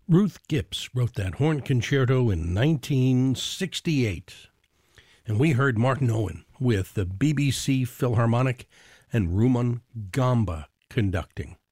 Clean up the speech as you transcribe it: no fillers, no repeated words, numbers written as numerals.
Ruth Gibbs wrote that horn concerto in 1968. And we heard Martin Owen with the BBC Philharmonic and Rumon Gamba conducting.